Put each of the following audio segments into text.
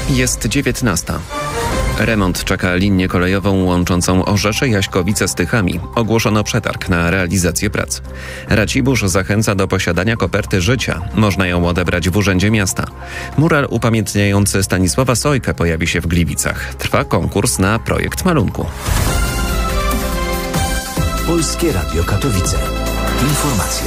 Jest 19. Remont czeka linię kolejową łączącą Orzesze Jaśkowice z Tychami. Ogłoszono przetarg na realizację prac. Racibórz zachęca do posiadania koperty życia. Można ją odebrać w Urzędzie Miasta. Mural upamiętniający Stanisława Sojkę pojawi się w Gliwicach. Trwa konkurs na projekt malunku. Polskie Radio Katowice. Informacje.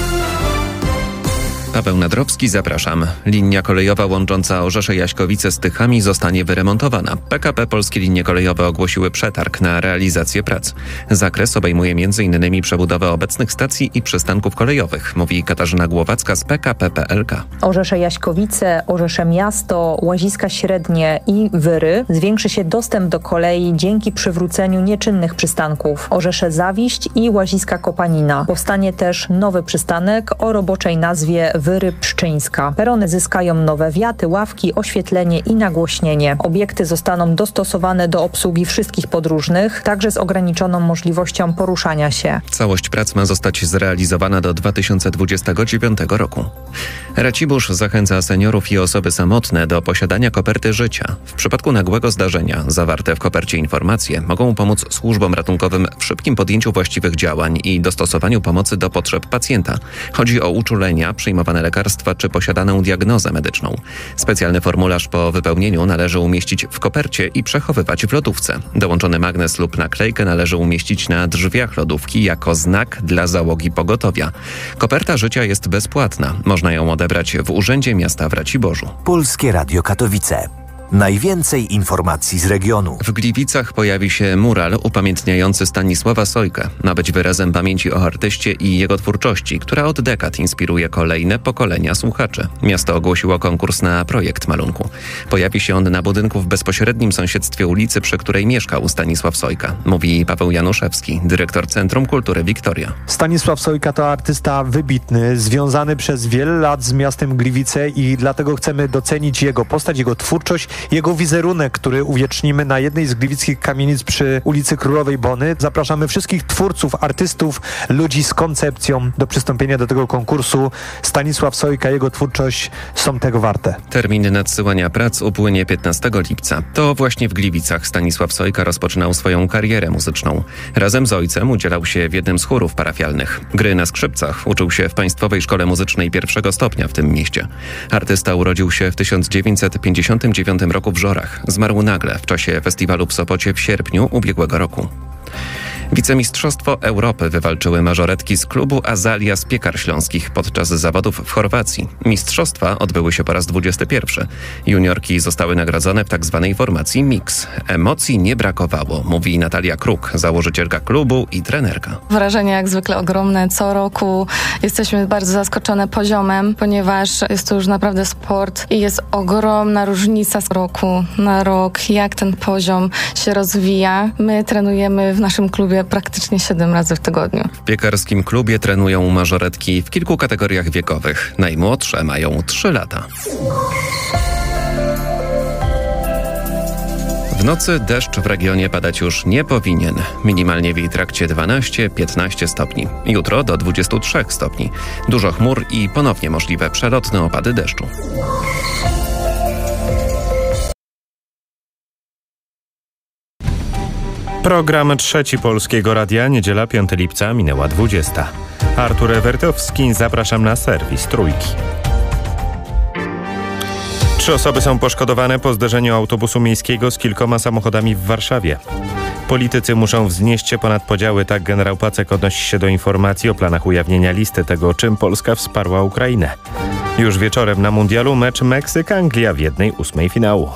Paweł Nadrowski, zapraszam. Linia kolejowa łącząca Orzesze Jaśkowice z Tychami zostanie wyremontowana. PKP Polskie Linie Kolejowe ogłosiły przetarg na realizację prac. Zakres obejmuje m.in. przebudowę obecnych stacji i przystanków kolejowych, mówi Katarzyna Głowacka z PKP PLK. Orzesze Jaśkowice, Orzesze Miasto, Łaziska Średnie i Wyry zwiększy się dostęp do kolei dzięki przywróceniu nieczynnych przystanków. Orzesze Zawiść i Łaziska Kopanina. Powstanie też nowy przystanek o roboczej nazwie Wyry Pszczyńska. Perony zyskają nowe wiaty, ławki, oświetlenie i nagłośnienie. Obiekty zostaną dostosowane do obsługi wszystkich podróżnych, także z ograniczoną możliwością poruszania się. Całość prac ma zostać zrealizowana do 2029 roku. Racibórz zachęca seniorów i osoby samotne do posiadania koperty życia. W przypadku nagłego zdarzenia zawarte w kopercie informacje mogą pomóc służbom ratunkowym w szybkim podjęciu właściwych działań i dostosowaniu pomocy do potrzeb pacjenta. Chodzi o uczulenia, przyjmowane lekarstwa czy posiadaną diagnozę medyczną. Specjalny formularz po wypełnieniu należy umieścić w kopercie i przechowywać w lodówce. Dołączony magnes lub naklejkę należy umieścić na drzwiach lodówki jako znak dla załogi pogotowia. Koperta życia jest bezpłatna. Można ją odebrać w Urzędzie Miasta w Raciborzu. Polskie Radio Katowice. Najwięcej informacji z regionu. W Gliwicach pojawi się mural upamiętniający Stanisława Sojkę. Ma być wyrazem pamięci o artyście i jego twórczości, która od dekad inspiruje kolejne pokolenia słuchaczy. Miasto ogłosiło konkurs na projekt malunku. Pojawi się on na budynku w bezpośrednim sąsiedztwie ulicy, przy której mieszkał Stanisław Sojka. Mówi Paweł Januszewski, dyrektor Centrum Kultury Wiktoria. Stanisław Sojka to artysta wybitny, związany przez wiele lat z miastem Gliwice i dlatego chcemy docenić jego postać, jego twórczość, jego wizerunek, który uwiecznimy na jednej z gliwickich kamienic przy ulicy Królowej Bony. Zapraszamy wszystkich twórców, artystów, ludzi z koncepcją do przystąpienia do tego konkursu. Stanisław Sojka, jego twórczość są tego warte. Termin nadsyłania prac upłynie 15 lipca. To właśnie w Gliwicach Stanisław Sojka rozpoczynał swoją karierę muzyczną. Razem z ojcem udzielał się w jednym z chórów parafialnych. Gry na skrzypcach uczył się w Państwowej Szkole Muzycznej pierwszego stopnia w tym mieście. Artysta urodził się w 1959 roku w Żorach. Zmarł nagle w czasie festiwalu w Sopocie w sierpniu ubiegłego roku. Wicemistrzostwo Europy wywalczyły mażoretki z klubu Azalia z Piekar Śląskich podczas zawodów w Chorwacji. Mistrzostwa odbyły się po raz 21. Juniorki zostały nagrodzone w tzw. formacji mix. Emocji nie brakowało, mówi Natalia Kruk, założycielka klubu i trenerka. Wrażenie jak zwykle ogromne. Co roku jesteśmy bardzo zaskoczone poziomem, ponieważ jest to już naprawdę sport i jest ogromna różnica z roku na rok, jak ten poziom się rozwija. My trenujemy w naszym klubie praktycznie 7 razy w tygodniu. W piekarskim klubie trenują mażoretki w kilku kategoriach wiekowych. Najmłodsze mają 3 lata. W nocy deszcz w regionie padać już nie powinien. Minimalnie w jej trakcie 12-15 stopni. Jutro do 23 stopni. Dużo chmur i ponownie możliwe przelotne opady deszczu. Program Trzeci Polskiego Radia, niedziela 5 lipca, minęła 20. Artur Ewertowski, zapraszam na serwis Trójki. 3 osoby są poszkodowane po zderzeniu autobusu miejskiego z kilkoma samochodami w Warszawie. Politycy muszą wznieść się ponad podziały, tak generał Pacek odnosi się do informacji o planach ujawnienia listy tego, czym Polska wsparła Ukrainę. Już wieczorem na mundialu mecz Meksyk-Anglia w 1/8 finału.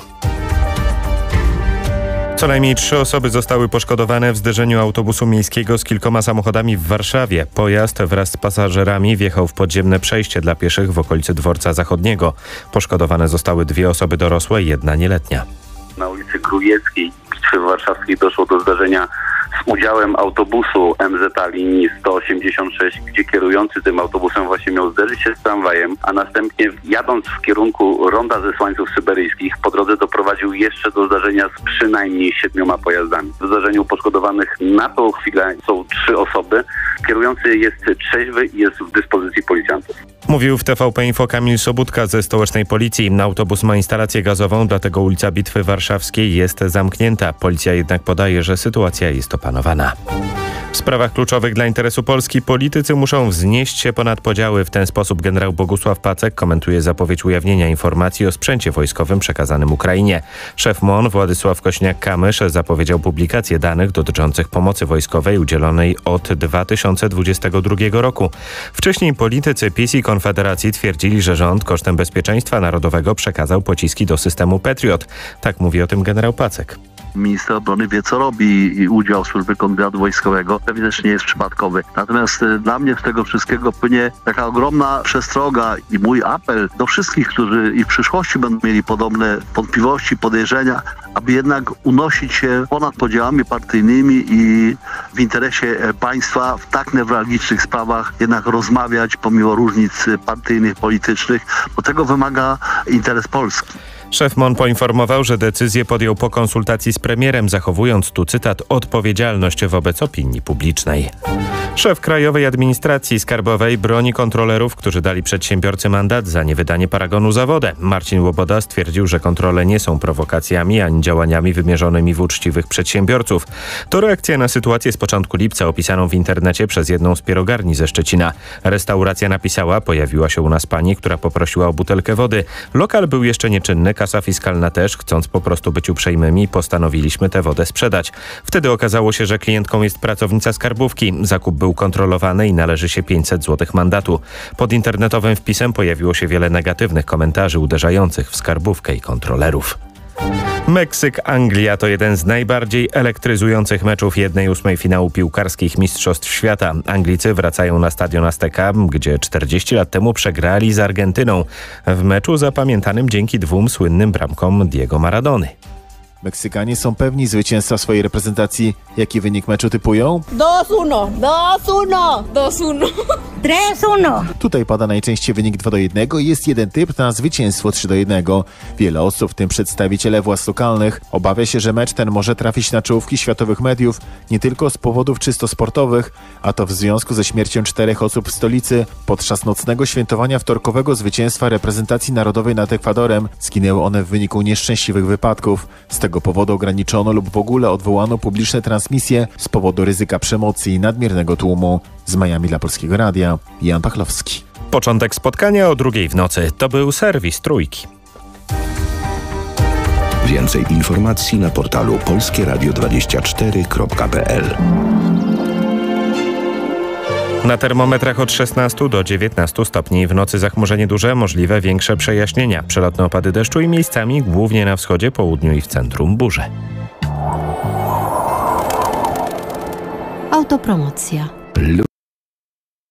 Co najmniej 3 osoby zostały poszkodowane w zderzeniu autobusu miejskiego z kilkoma samochodami w Warszawie. Pojazd wraz z pasażerami wjechał w podziemne przejście dla pieszych w okolicy Dworca Zachodniego. Poszkodowane zostały 2 osoby dorosłe i 1 nieletnia. Na ulicy Królewskiej Bitwy Warszawskiej doszło do zdarzenia z udziałem autobusu MZ linii 186, gdzie kierujący tym autobusem właśnie miał zderzyć się z tramwajem, a następnie jadąc w kierunku ronda Zesłańców Syberyjskich po drodze doprowadził jeszcze do zdarzenia z przynajmniej 7 pojazdami. W zdarzeniu poszkodowanych na tą chwilę są 3 osoby. Kierujący jest trzeźwy i jest w dyspozycji policjantów. Mówił w TVP Info Kamil Sobudka ze stołecznej policji. Autobus ma instalację gazową, dlatego ulica Bitwy Warszawskiej jest zamknięta. Policja jednak podaje, że sytuacja jest opanowana. W sprawach kluczowych dla interesu Polski politycy muszą wznieść się ponad podziały. W ten sposób generał Bogusław Pacek komentuje zapowiedź ujawnienia informacji o sprzęcie wojskowym przekazanym Ukrainie. Szef MON Władysław Kośniak-Kamysz zapowiedział publikację danych dotyczących pomocy wojskowej udzielonej od 2022 roku. Wcześniej politycy PiS i Konfederacji twierdzili, że rząd kosztem bezpieczeństwa narodowego przekazał pociski do systemu Patriot. Tak mówi o tym generał Pacek. Minister obrony wie, co robi i udział służby kontrwywiadu wojskowego pewnie też nie jest przypadkowy. Natomiast dla mnie z tego wszystkiego płynie taka ogromna przestroga i mój apel do wszystkich, którzy i w przyszłości będą mieli podobne wątpliwości, podejrzenia, aby jednak unosić się ponad podziałami partyjnymi i w interesie państwa w tak newralgicznych sprawach jednak rozmawiać pomimo różnic partyjnych, politycznych, bo tego wymaga interes Polski. Szef MON poinformował, że decyzję podjął po konsultacji z premierem, zachowując tu, cytat, odpowiedzialność wobec opinii publicznej. Szef Krajowej Administracji Skarbowej broni kontrolerów, którzy dali przedsiębiorcy mandat za niewydanie paragonu za wodę. Marcin Łoboda stwierdził, że kontrole nie są prowokacjami ani działaniami wymierzonymi w uczciwych przedsiębiorców. To reakcja na sytuację z początku lipca opisaną w internecie przez jedną z pierogarni ze Szczecina. Restauracja napisała, pojawiła się u nas pani, która poprosiła o butelkę wody. Lokal był jeszcze nieczynny, kasa fiskalna też, chcąc po prostu być uprzejmymi, postanowiliśmy tę wodę sprzedać. Wtedy okazało się, że klientką jest pracownica skarbówki. Zakup był kontrolowany i należy się 500 zł mandatu. Pod internetowym wpisem pojawiło się wiele negatywnych komentarzy uderzających w skarbówkę i kontrolerów. Meksyk-Anglia to jeden z najbardziej elektryzujących meczów 1/8 finału piłkarskich Mistrzostw Świata. Anglicy wracają na stadion Azteca, gdzie 40 lat temu przegrali z Argentyną w meczu zapamiętanym dzięki 2 słynnym bramkom Diego Maradony. Meksykanie są pewni zwycięstwa swojej reprezentacji. Jaki wynik meczu typują? 2-1, 2-1, 2-1, 3-1. Tutaj pada najczęściej wynik 2-1 i jest jeden typ na zwycięstwo 3-1. Wiele osób, w tym przedstawiciele władz lokalnych, obawia się, że mecz ten może trafić na czołówki światowych mediów nie tylko z powodów czysto sportowych, a to w związku ze śmiercią 4 osób w stolicy. Podczas nocnego świętowania wtorkowego zwycięstwa reprezentacji narodowej nad Ekwadorem zginęły one w wyniku nieszczęśliwych wypadków. Z tego powodu ograniczono lub w ogóle odwołano publiczne transmisje z powodu ryzyka przemocy i nadmiernego tłumu. Z Miami dla Polskiego Radia, Jan Pachlowski. Początek spotkania o 2:00 w nocy. To był serwis Trójki. Więcej informacji na portalu polskieradio24.pl. Na termometrach od 16 do 19 stopni. W nocy zachmurzenie duże, możliwe większe przejaśnienia. Przelotne opady deszczu i miejscami, głównie na wschodzie, południu i w centrum, burze. Autopromocja.